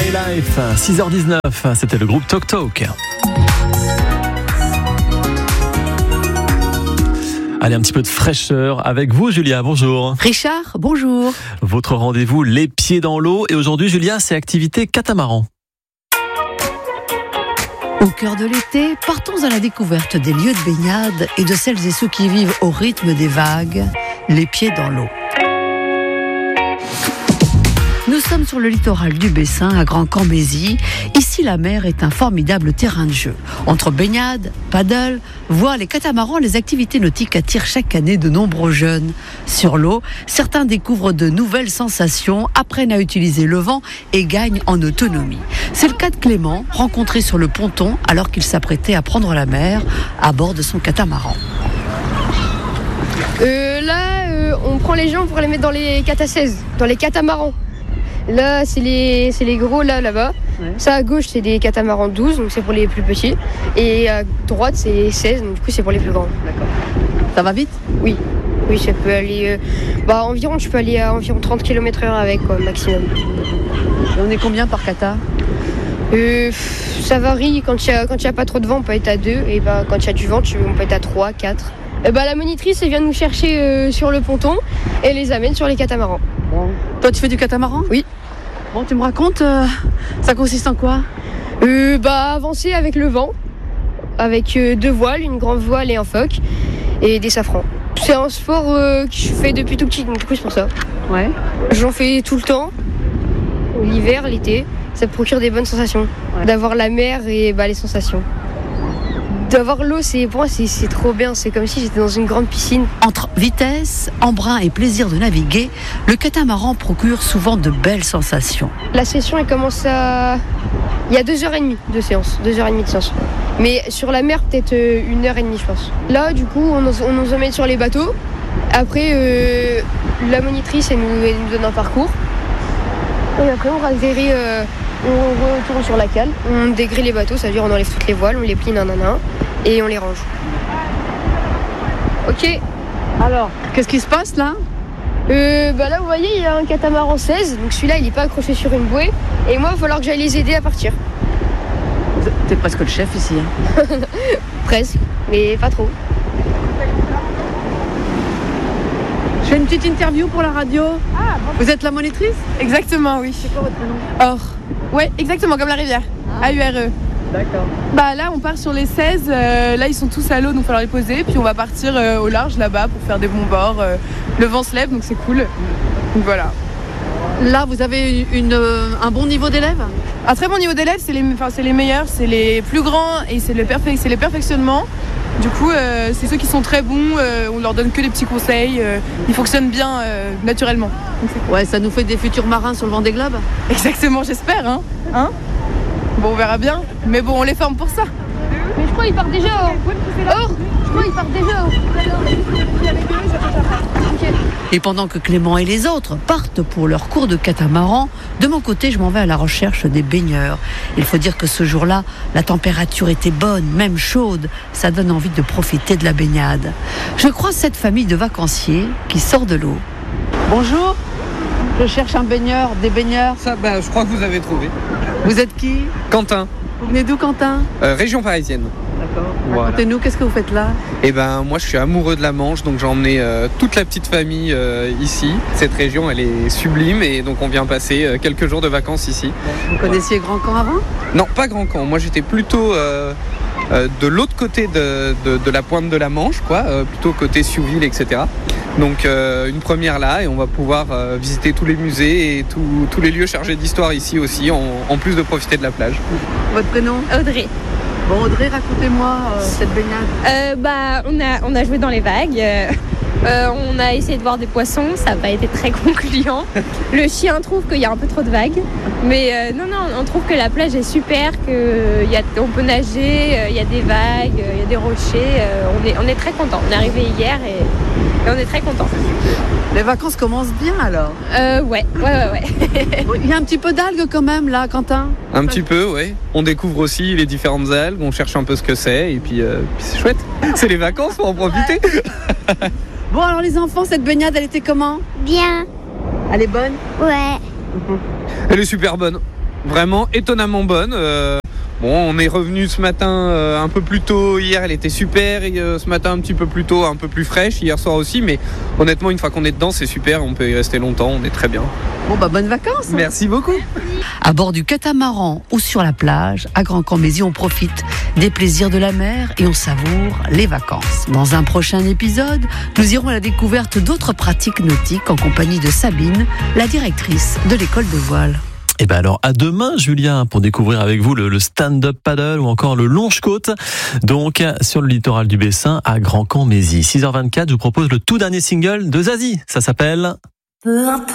My Life, 6h19, c'était le groupe Talk Talk. Allez, un petit peu de fraîcheur avec vous, Julia, bonjour. Richard, bonjour. Votre rendez-vous, les pieds dans l'eau. Et aujourd'hui, Julia, c'est activité catamaran. Au cœur de l'été, partons à la découverte des lieux de baignade et de celles et ceux qui vivent au rythme des vagues, les pieds dans l'eau. Nous sommes sur le littoral du Bessin, à Grand-Cambésis. Ici, la mer est un formidable terrain de jeu. Entre baignade, paddle, voile et catamaran, les activités nautiques attirent chaque année de nombreux jeunes. Sur l'eau, certains découvrent de nouvelles sensations, apprennent à utiliser le vent et gagnent en autonomie. C'est le cas de Clément, rencontré sur le ponton alors qu'il s'apprêtait à prendre la mer à bord de son catamaran. On prend les gens pour les mettre dans les dans les catamarans. Là, c'est les gros là-bas. Ouais. Ça, à gauche, c'est des catamarans 12, donc c'est pour les plus petits. Et à droite, c'est 16, donc du coup, c'est pour les plus grands. D'accord. Ça va vite ? Oui, ça peut aller... environ, je peux aller à environ 30 km/h avec, quoi, maximum. Et on est combien par cata ? Ça varie. Quand il y a pas trop de vent, on peut être à 2. Et quand il y a du vent, on peut être à 3, 4. La monitrice, elle vient nous chercher sur le ponton et les amène sur les catamarans. Bon. Toi, tu fais du catamaran ? Oui. Bon, tu me racontes, ça consiste en quoi ? Avancer avec le vent, avec 2 voiles, une grande voile et un foc, et des safrans. C'est un sport que je fais depuis tout petit, donc du coup c'est pour ça. Ouais. J'en fais tout le temps, l'hiver, l'été. Ça procure des bonnes sensations, d'avoir la mer et les sensations. D'avoir l'eau, pour moi, c'est trop bien. C'est comme si j'étais dans une grande piscine. Entre vitesse, embrun et plaisir de naviguer, le catamaran procure souvent de belles sensations. La session, elle commence à... Il y a 2h30 de séance, 2h30 de séance. Mais sur la mer, peut-être 1h30, je pense. Là, du coup, on nous emmène sur les bateaux. Après, la monitrice, elle nous donne un parcours. Et après, on atterrit... on retourne sur la cale, on dégrille les bateaux, ça veut dire on enlève toutes les voiles, on les plie nanana et on les range. Ok. Alors, qu'est-ce qui se passe là ? Là vous voyez il y a un catamaran 16, donc celui-là il n'est pas accroché sur une bouée et moi il va falloir que j'aille les aider à partir. T'es presque le chef ici. Hein. Presque, mais pas trop. Je fais une petite interview pour la radio. Ah, bon. Vous êtes la monitrice ? Exactement, oui. C'est quoi votre prénom ? Or. Ouais, exactement, comme la rivière. AURE. D'accord. Là, on part sur les 16. Là, ils sont tous à l'eau, donc il va falloir les poser. Puis on va partir au large là-bas pour faire des bons bords. Le vent se lève, donc c'est cool. Donc voilà. Là, vous avez un bon niveau d'élèves ? Un très bon niveau d'élèves, c'est les meilleurs, c'est les plus grands et c'est le perfectionnement. Du coup, c'est ceux qui sont très bons, on leur donne que des petits conseils, ils fonctionnent bien naturellement. Donc, c'est cool. Ouais, ça nous fait des futurs marins sur le Vendée Globe ? Exactement, j'espère. Hein bon, on verra bien, mais bon, on les forme pour ça. Mais je crois qu'ils partent déjà. Je crois qu'ils partent déjà. Okay. Et pendant que Clément et les autres partent pour leur cours de catamaran, de mon côté, je m'en vais à la recherche des baigneurs. Il faut dire que ce jour-là, la température était bonne, même chaude. Ça donne envie de profiter de la baignade. Je croise cette famille de vacanciers qui sort de l'eau. Bonjour, je cherche un baigneur, des baigneurs. Ça, je crois que vous avez trouvé. Vous êtes qui ? Quentin. Vous venez d'où, Quentin ? Région parisienne. D'accord. Voilà. Racontez-nous, qu'est-ce que vous faites là ? Moi je suis amoureux de la Manche, donc j'ai emmené toute la petite famille ici. Cette région elle est sublime et donc on vient passer quelques jours de vacances ici. Vous connaissiez Grand Camp avant ? Non, pas Grand Camp, moi j'étais plutôt de l'autre côté de la pointe de la Manche, plutôt côté Siouville, etc. Donc une première là et on va pouvoir visiter tous les musées et tous les lieux chargés d'histoire ici aussi, en plus de profiter de la plage. Votre prénom ? Audrey. Bon, Audrey, racontez-moi cette baignade. On a joué dans les vagues. On a essayé de voir des poissons, ça n'a pas été très concluant. Le chien trouve qu'il y a un peu trop de vagues. Mais non, on trouve que la plage est super, qu'on peut nager, il y a des vagues, il y a des rochers. On est très contents. On est arrivé hier et on est très contents. Les vacances commencent bien alors ? Ouais. Il y a un petit peu d'algues quand même là, Quentin ? Un petit peu, ouais. On découvre aussi les différentes algues, on cherche un peu ce que c'est et puis c'est chouette. C'est les vacances, faut en profiter. Bon alors les enfants, cette baignade, elle était comment ? Bien. Elle est bonne ? Ouais. Elle est super bonne. vraiment étonnamment bonne. Bon, on est revenu ce matin un peu plus tôt. Hier, elle était super. Et, ce matin, un petit peu plus tôt, un peu plus fraîche. Hier soir aussi. Mais honnêtement, une fois qu'on est dedans, c'est super. On peut y rester longtemps. On est très bien. Bon, bonnes vacances. Merci beaucoup. À bord du catamaran ou sur la plage, à Grand-Cambésis, on profite des plaisirs de la mer et on savoure les vacances. Dans un prochain épisode, nous irons à la découverte d'autres pratiques nautiques en compagnie de Sabine, la directrice de l'école de voile. Et ben alors à demain Julien pour découvrir avec vous le stand-up paddle ou encore le longe-côte donc sur le littoral du Bessin à Grand-Cambésis. 6h24, je vous propose le tout dernier single de Zazie, ça s'appelle